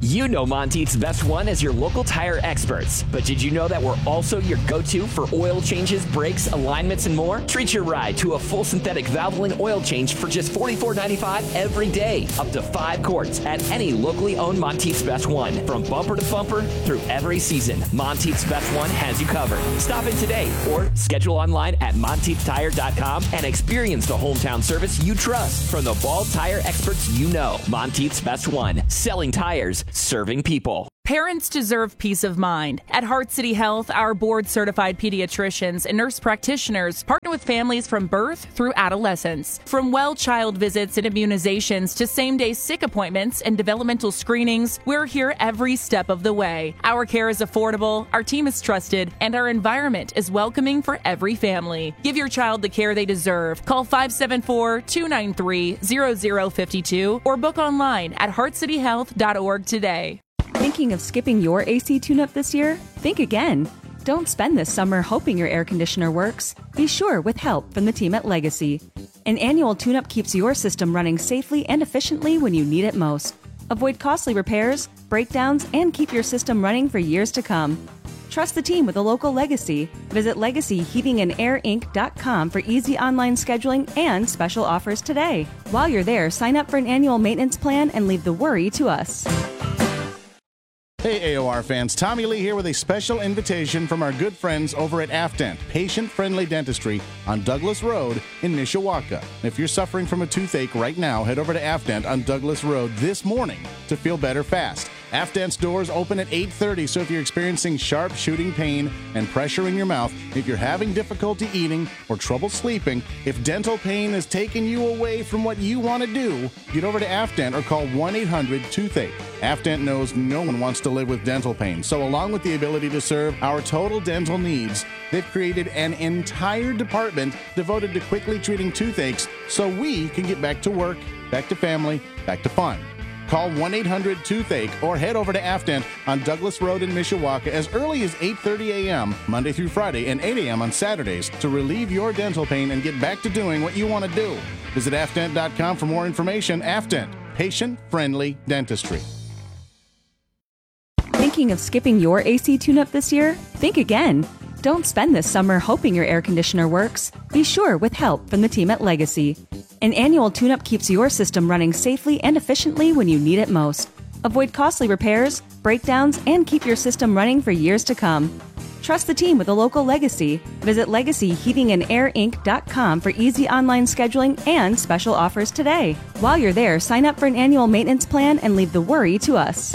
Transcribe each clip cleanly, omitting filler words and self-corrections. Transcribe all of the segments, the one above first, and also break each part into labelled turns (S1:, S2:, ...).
S1: You know Monteith's Best One as your local tire experts. But did you know that we're also your go-to for oil changes, brakes, alignments, and more? Treat your ride to a full synthetic Valvoline oil change for just $44.95 every day. Up to 5 quarts at any locally owned Monteith's Best One. From bumper to bumper through every season, Monteith's Best One has you covered. Stop in today or schedule online at MonteithTire.com and experience the hometown service you trust from the Ball Tire experts you know. Monteith's Best One. Selling tires, serving people.
S2: Parents deserve peace of mind. At Heart City Health, our board-certified pediatricians and nurse practitioners partner with families from birth through adolescence. From well child visits and immunizations to same-day sick appointments and developmental screenings, we're here every step of the way. Our care is affordable, our team is trusted, and our environment is welcoming for every family. Give your child the care they deserve. Call 574-293-0052 or book online at heartcityhealth.org today.
S3: Thinking of skipping your AC tune-up this year? Think again. Don't spend this summer hoping your air conditioner works. Be sure with help from the team at Legacy. An annual tune-up keeps your system running safely and efficiently when you need it most. Avoid costly repairs, breakdowns, and keep your system running for years to come. Trust the team with a local Legacy. Visit LegacyHeatingandAirInc.com for easy online scheduling and special offers today. While you're there, sign up for an annual maintenance plan and leave the worry to us.
S4: Hey AOR fans, Tommy Lee here with a special invitation from our good friends over at Afdent, patient-friendly dentistry on Douglas Road in Mishawaka. If you're suffering from a toothache right now, head over to Afdent on Douglas Road this morning to feel better fast. Afdent's doors open at 8:30, so if you're experiencing sharp shooting pain and pressure in your mouth, if you're having difficulty eating or trouble sleeping, if dental pain is taking you away from what you want to do, get over to Afdent or call 1-800-TOOTHACHE. Afdent knows no one wants to live with dental pain, so along with the ability to serve our total dental needs, they've created an entire department devoted to quickly treating toothaches so we can get back to work, back to family, back to fun. Call 1-800-TOOTHACHE or head over to Afdent on Douglas Road in Mishawaka as early as 8:30 a.m. Monday through Friday and 8 a.m. on Saturdays to relieve your dental pain and get back to doing what you want to do. Visit Afdent.com for more information. Afdent, patient-friendly dentistry.
S3: Thinking of skipping your AC tune-up this year? Think again. Don't spend this summer hoping your air conditioner works. Be sure with help from the team at Legacy. An annual tune-up keeps your system running safely and efficiently when you need it most. Avoid costly repairs, breakdowns, and keep your system running for years to come. Trust the team with a local Legacy. Visit LegacyHeatingandAirInc.com for easy online scheduling and special offers today. While you're there, sign up for an annual maintenance plan and leave the worry to us.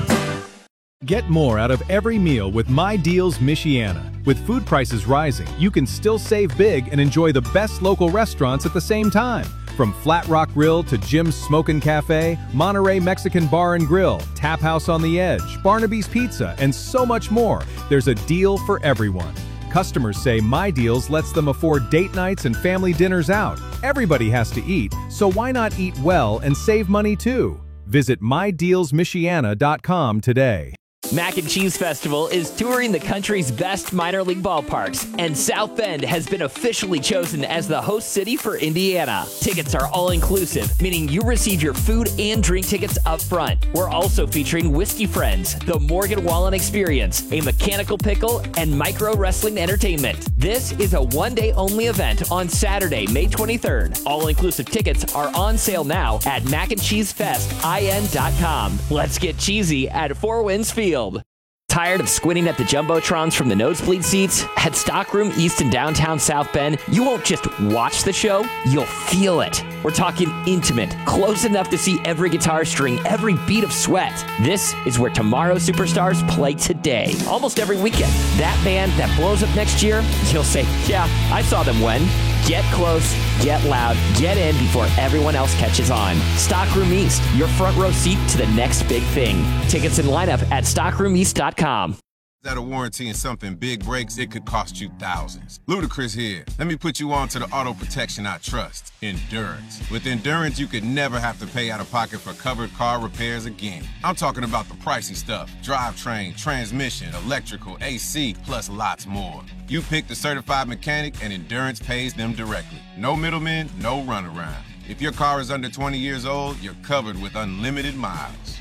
S5: Get more out of every meal with My Deals Michiana. With food prices rising, you can still save big and enjoy the best local restaurants at the same time. From Flat Rock Grill to Jim's Smokin' Cafe, Monterey Mexican Bar and Grill, Tap House on the Edge, Barnaby's Pizza, and so much more, there's a deal for everyone. Customers say My Deals lets them afford date nights and family dinners out. Everybody has to eat, so why not eat well and save money too? Visit MyDealsMichiana.com today.
S1: Mac and Cheese Festival is touring the country's best minor league ballparks, and South Bend has been officially chosen as the host city for Indiana. Tickets are all-inclusive, meaning you receive your food and drink tickets up front. We're also featuring Whiskey Friends, the Morgan Wallen Experience, a mechanical pickle, and micro wrestling entertainment. This is a one-day-only event on Saturday, May 23rd. All-inclusive tickets are on sale now at macandcheesefestin.com. Let's get cheesy at Four Winds Field. Tired of squinting at the Jumbotrons from the nosebleed seats? At Stockroom East in downtown South Bend, you won't just watch the show, you'll feel it. We're talking intimate, close enough to see every guitar string, every beat of sweat. This is where tomorrow's superstars play today, almost every weekend. That band that blows up next year, you'll say, yeah, I saw them when. Get close, get loud, get in before everyone else catches on. Stockroom East, your front row seat to the next big thing. Tickets and lineup at stockroomeast.com.
S6: Out of warranty and something big breaks, it could cost you thousands. Ludacris here. Let me put you on to the auto protection I trust, Endurance. With Endurance, you could never have to pay out of pocket for covered car repairs again. I'm talking about the pricey stuff: drivetrain, transmission, electrical, AC, plus lots more. You pick the certified mechanic and Endurance pays them directly. No middlemen, no runaround. If your car is under 20 years old, you're covered with unlimited miles.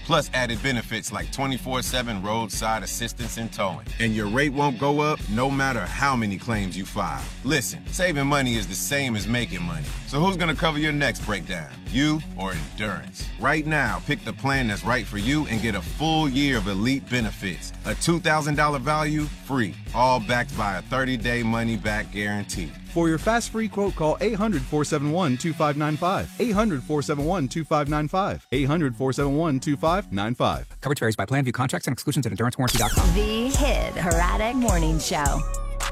S6: plus added benefits like 24/7 roadside assistance and towing. And your rate won't go up no matter how many claims you file. Listen, saving money is the same as making money. So who's gonna cover your next breakdown? You or Endurance? Right now, pick the plan that's right for you and get a full year of elite benefits. A $2,000 value, free. All backed by a 30-day money-back guarantee.
S7: For your fast free quote, call 800-471-2595. 800-471-2595. 800-471-2595.
S8: Coverage varies by plan. View contracts and exclusions at EnduranceWarranty.com.
S9: The Hit Herodic Morning Show.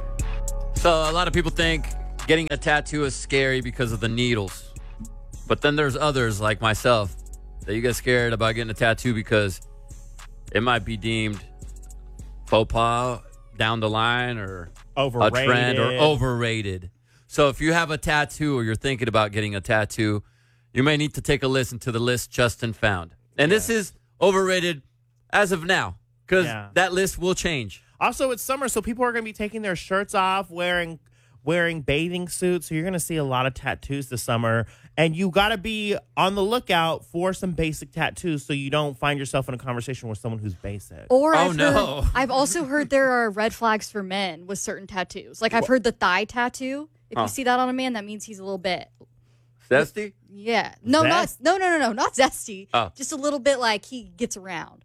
S10: So a lot of people think getting a tattoo is scary because of the needles. But then there's others like myself that you get scared about getting a tattoo because it might be deemed faux pas down the line or
S11: overrated.
S10: a trend or overrated. So if you have a tattoo or you're thinking about getting a tattoo, you may need to take a listen to the list Justin found. And this is overrated as of now because that list will change.
S11: Also, it's summer, so people are going to be taking their shirts off, wearing bathing suits. So you're going to see a lot of tattoos this summer. And you got to be on the lookout for some basic tattoos so you don't find yourself in a conversation with someone who's basic.
S12: Or I've also heard there are red flags for men with certain tattoos. Like I've heard the thigh tattoo. If you see that on a man, that means he's a little bit
S10: zesty.
S12: Yeah. No, not zesty. Oh. Just a little bit like he gets around.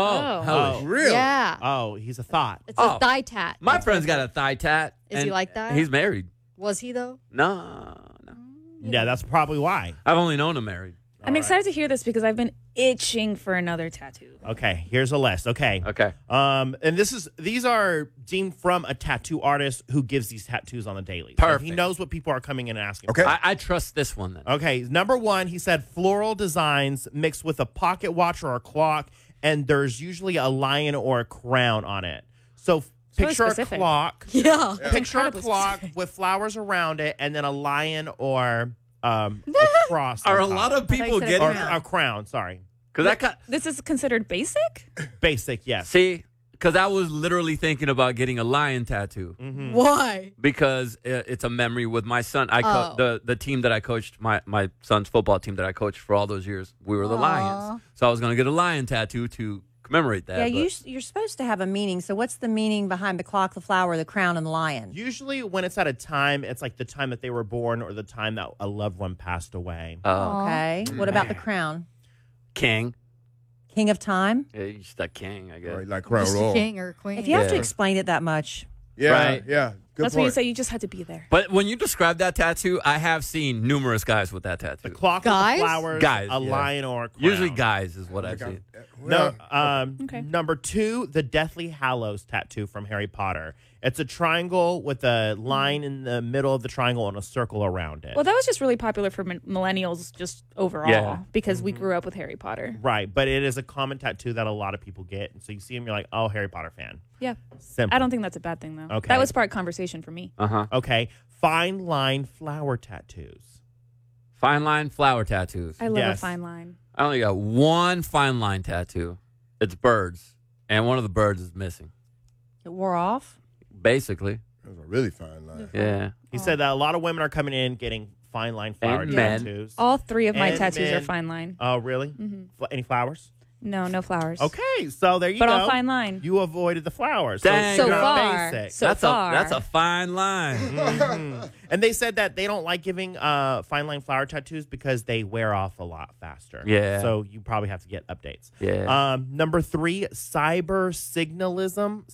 S10: Oh,
S11: really?
S12: Yeah.
S11: Oh, he's a thought.
S12: It's a thigh tat.
S10: My friend's got a thigh tat.
S12: Is he like that?
S10: He's married.
S12: Was he though?
S10: No.
S11: Yeah, that's probably why.
S10: I've only known him married.
S13: I'm excited to hear this because I've been itching for another tattoo.
S11: Okay, here's a list. Okay. And these are deemed from a tattoo artist who gives these tattoos on the daily.
S10: Perfect.
S11: So he knows what people are coming in and asking.
S14: Okay.
S10: I trust this one then.
S11: Okay, number one, he said floral designs mixed with a pocket watch or a clock, and there's usually a lion or a crown on it. So picture a clock.
S12: Yeah.
S11: Picture a clock with flowers around it, and then a lion or a cross.
S10: Are a lot of people getting
S11: a crown? Sorry.
S13: This is considered basic?
S11: Basic, yes.
S10: See, because I was literally thinking about getting a lion tattoo.
S11: Mm-hmm.
S12: Why?
S10: Because it's a memory with my son. The team that I coached, my son's football team that I coached for all those years, we were the Lions. So I was going to get a lion tattoo to commemorate that.
S15: Yeah, you're supposed to have a meaning. So what's the meaning behind the clock, the flower, the crown, and the lion?
S11: Usually when it's at a time, it's like the time that they were born or the time that a loved one passed away.
S15: Okay. What about the crown?
S10: King.
S15: King of time?
S10: Yeah, you're just a king, I guess.
S14: Right, like crown
S12: Just a
S14: royal.
S12: king or a queen.
S15: If you have to explain it that much.
S14: Yeah,
S10: Right.
S14: yeah. Good
S13: That's
S14: point.
S13: when you say you just had to be there.
S10: But when you describe that tattoo, I have seen numerous guys with that tattoo.
S11: The clock with
S12: Guys?
S11: the flowers,
S10: Guys,
S11: a
S10: yeah.
S11: lion or a crown.
S10: Usually guys is what I've seen.
S11: No,
S13: Okay.
S11: Number two, the Deathly Hallows tattoo from Harry Potter. It's a triangle with a line in the middle of the triangle and a circle around it.
S13: Well, that was just really popular for millennials just overall because we grew up with Harry Potter.
S11: Right, but it is a common tattoo that a lot of people get. And so you see them, you're like, oh, Harry Potter fan.
S13: Yeah.
S11: Simple.
S13: I don't think that's a bad thing, though.
S11: Okay.
S13: That would spark conversation for me.
S10: Uh-huh.
S11: Okay, fine line flower tattoos.
S10: Fine line flower tattoos.
S13: I love
S11: Yes.
S13: a fine line.
S10: I only got one fine line tattoo. It's birds. And one of the birds is missing.
S15: It wore off?
S10: Basically.
S14: That was a really fine line.
S10: Yeah.
S11: He said that a lot of women are coming in getting fine line flower
S10: And men.
S11: tattoos.
S13: All three of my
S11: And
S13: tattoos are
S11: men.
S13: fine line.
S11: Oh, really? Any flowers?
S13: No, no flowers.
S11: Okay, so there you
S13: But
S11: go.
S13: all fine line.
S11: You avoided the flowers.
S10: Dang,
S13: So
S10: girl.
S13: far.
S11: Basic.
S13: So far.
S10: That's a fine line.
S11: Mhm. And they said that they don't like giving fine line flower tattoos because they wear off a lot faster.
S10: Yeah.
S11: So you probably have to get updates.
S10: Yeah.
S11: Number three, cyber signalism.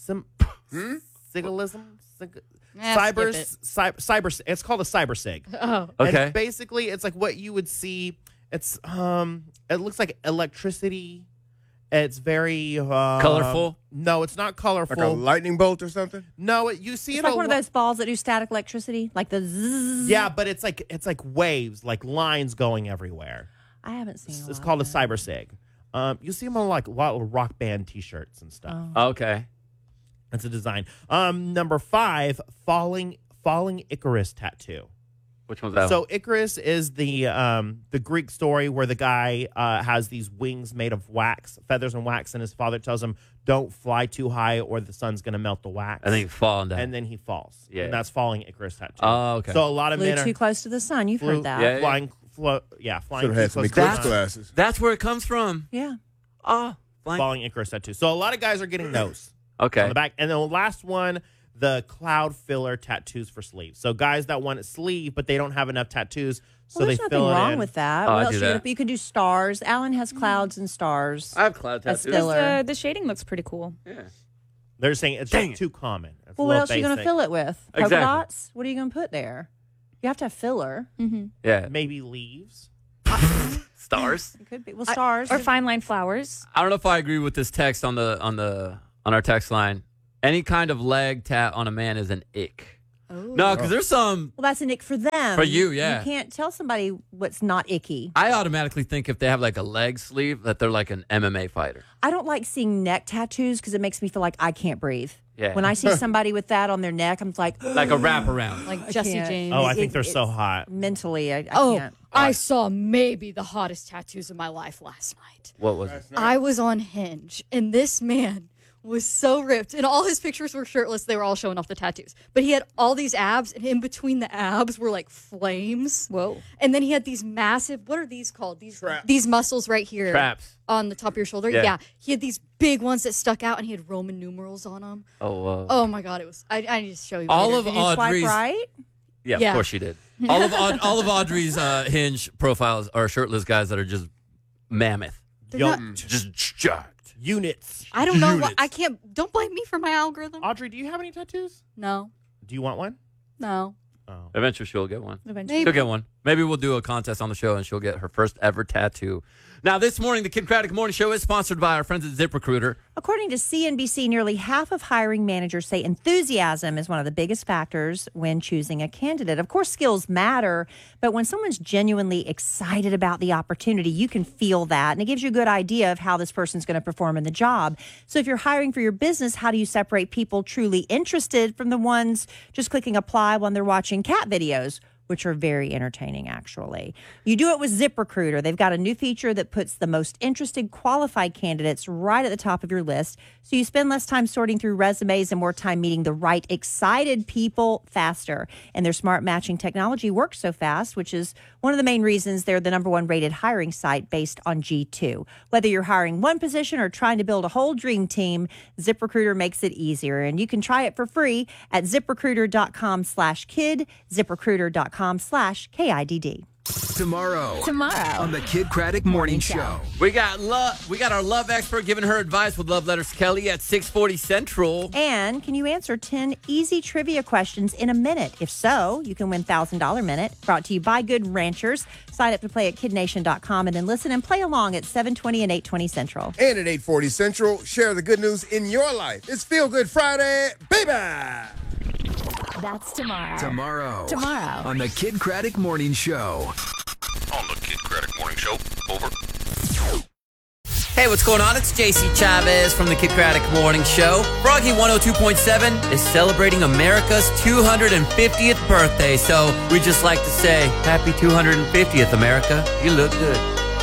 S11: Signalism? Cyber. It's called a cyber sig.
S12: Oh.
S10: Okay.
S11: And basically, it's like what you would see. It's it looks like electricity. It's very
S10: Colorful?
S11: No, it's not colorful.
S14: Like a lightning bolt or something?
S11: No, you see
S15: It's
S11: it
S15: like one of those balls that do static electricity, like the zzz.
S11: Yeah, but it's like waves, like lines going everywhere.
S15: I haven't seen
S11: It's called a cyber sig. You see them on like a lot of rock band T-shirts and stuff.
S10: Okay.
S11: That's a design. Number five, falling Icarus tattoo.
S10: Which one's that?
S11: So Icarus is the Greek story where the guy has these wings made of wax, feathers and wax, and his father tells him, "Don't fly too high, or the sun's gonna melt the wax."
S10: And then he's falling down.
S11: And then he falls.
S10: Yeah.
S11: And that's falling Icarus tattoo.
S10: Oh, okay.
S11: So a lot of
S15: Flew
S11: men are
S15: too close to the sun. You've heard that.
S10: Yeah,
S11: flying. Flying
S14: Should have
S11: too
S14: had some
S11: close to the
S14: eclipse
S11: sun.
S14: glasses.
S10: That's where it comes from.
S15: Yeah.
S10: Oh, fine.
S11: Falling Icarus tattoo. So a lot of guys are getting those.
S10: Okay.
S11: On the back. And then the last one, the cloud filler tattoos for sleeves. So guys that want a sleeve, but they don't have enough tattoos, so
S15: there's
S11: they fill
S15: nothing
S11: it
S15: wrong
S11: in.
S15: with that.
S10: Oh,
S15: What
S10: I
S15: else
S10: do
S15: you
S10: that.
S15: could do stars. Alan has clouds and stars.
S10: I have cloud
S15: As
S10: tattoos.
S15: filler.
S13: The shading looks pretty cool.
S10: Yeah.
S11: They're saying it's just too common. It's a
S15: Well, what
S11: little
S15: else are you going to
S11: basic.
S15: fill it with? Polka
S10: Exactly.
S15: dots? What are you going to put there? You have to have filler.
S13: Mm-hmm.
S10: Yeah.
S11: Maybe leaves.
S10: Stars.
S15: It could be. Well, stars.
S13: Or fine line flowers.
S10: I don't know if I agree with this text on our text line. Any kind of leg tat on a man is an ick. No, because there's some.
S15: Well, that's an ick for them.
S10: For you, yeah.
S15: You can't tell somebody what's not icky.
S10: I automatically think if they have like a leg sleeve that they're like an MMA fighter.
S15: I don't like seeing neck tattoos because it makes me feel like I can't breathe.
S10: Yeah.
S15: When I see somebody with that on their neck, I'm like
S10: a wraparound.
S12: Like
S15: I
S12: Jesse
S15: can't.
S12: James.
S11: Oh, I think they're so hot.
S15: Mentally, I
S12: Oh,
S15: can't.
S12: I saw maybe the hottest tattoos of my life last night.
S10: What was it?
S12: I was on Hinge, and this man was so ripped, and all his pictures were shirtless. They were all showing off the tattoos, but he had all these abs, and in between the abs were like flames.
S13: Whoa!
S12: And then he had these massive. What are these called? These muscles right here.
S10: Traps.
S12: On the top of your shoulder.
S10: Yeah.
S12: Yeah. He had these big ones that stuck out, and he had Roman numerals on them.
S10: Oh.
S12: Oh my God! It was. I need to show you.
S10: All
S12: later.
S10: of
S15: Did you swipe
S10: Audrey's.
S15: right?
S10: Yeah,
S12: Yeah.
S10: of course she did. All of Audrey's Hinge profiles are shirtless guys that are just mammoth.
S12: They're
S11: Yo,
S12: not-
S10: Just jacked.
S11: Units.
S12: I don't know. I can't. Don't blame me for my algorithm.
S11: Audrey, do you have any tattoos?
S12: No.
S11: Do you want one?
S12: No.
S11: Oh.
S10: Eventually she'll get one.
S13: Eventually.
S10: She'll get one. Maybe we'll do a contest on the show and she'll get her first ever tattoo. Now, this morning, the Kid Craddock Morning Show is sponsored by our friends at ZipRecruiter.
S15: According to CNBC, nearly half of hiring managers say enthusiasm is one of the biggest factors when choosing a candidate. Of course, skills matter, but when someone's genuinely excited about the opportunity, you can feel that, and it gives you a good idea of how this person's going to perform in the job. So if you're hiring for your business, how do you separate people truly interested from the ones just clicking apply when they're watching cat videos, which are very entertaining, actually? You do it with ZipRecruiter. They've got a new feature that puts the most interested qualified candidates right at the top of your list, so you spend less time sorting through resumes and more time meeting the right excited people faster. And their smart matching technology works so fast, which is one of the main reasons they're the #1 rated hiring site based on G2. Whether you're hiring one position or trying to build a whole dream team, ZipRecruiter makes it easier. And you can try it for free at ZipRecruiter.com/kid, ZipRecruiter.com/KIDD.
S7: Tomorrow on the Kid Craddock Morning Show.
S10: We got our love expert giving her advice with Love Letters Kelly at 6:40 Central.
S15: And can you answer 10 easy trivia questions in a minute? If so, you can win $1,000 Minute. Brought to you by Good Ranchers. Sign up to play at KidNation.com and then listen and play along at 7:20 and 8:20 Central.
S14: And at 8:40 Central, share the good news in your life. It's Feel Good Friday, baby!
S9: That's tomorrow.
S7: Tomorrow
S9: Tomorrow.
S7: on the Kid Craddock Morning Show.
S16: On the Kid Craddock Morning Show. Over.
S10: Hey, what's going on? It's JC Chavez from the Kid Craddock Morning Show. Froggy 102.7 is celebrating America's 250th birthday, so we just like to say, happy 250th, America. You look good.